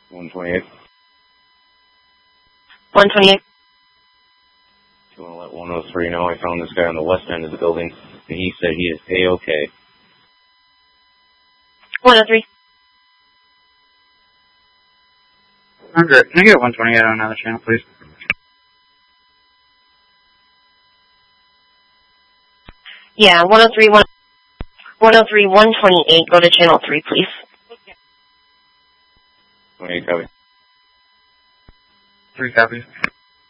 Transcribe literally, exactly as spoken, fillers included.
one twenty-eight. one twenty-eight. Do you want to let one oh three know I found this guy on the west end of the building, and he said he is A-okay. one oh three. I'm good. Can I get one twenty-eight on another channel, please? Yeah, one oh three, one oh three, one twenty-eight. Go to channel three, please. twenty-eight, copy. Three copies.